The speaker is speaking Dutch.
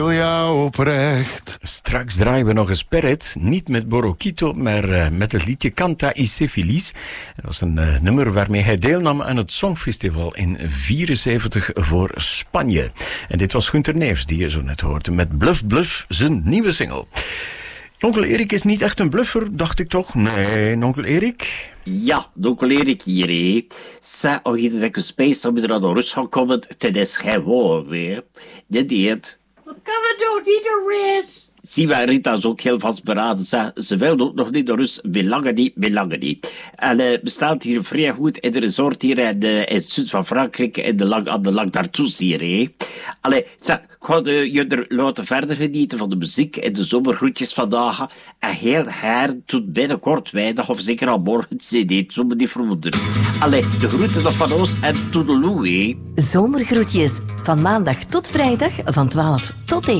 wil jou oprecht. Straks draaien we nog een sperret, niet met Borokito, maar met het liedje Canta y Syfilis. Dat was een nummer waarmee hij deelnam aan het Songfestival in 1974 voor Spanje. En dit was Gunter Neefs, die je zo net hoorde, met Bluff Bluff, zijn nieuwe single. Onkel Erik is niet echt een bluffer, dacht ik toch? Nee, onkel Erik? Ja, onkel Erik hier, hé. Zeg, als je er een space dan moet er aan de rust gaan komen, het is gewoon weer. Dit dieet. Wat kan we doen, die er is? Zie maar, Rita is ook heel vastberaden. Ze wil ook nog niet naar rust, belangen niet. En we staan hier vrij goed in de resort hier in het zuid van Frankrijk, aan de Lac d'Artus hier, hé. Allee, zeg, ik ga je er laten verder genieten van de muziek en de zomergroetjes vandaag. En heel her tot binnenkort weinig, of zeker al morgen het cd, zo me niet verwonderen. Allee, de groeten nog van ons en toedeloe, hé. Zomergroetjes, van maandag tot vrijdag van 12 tot 1.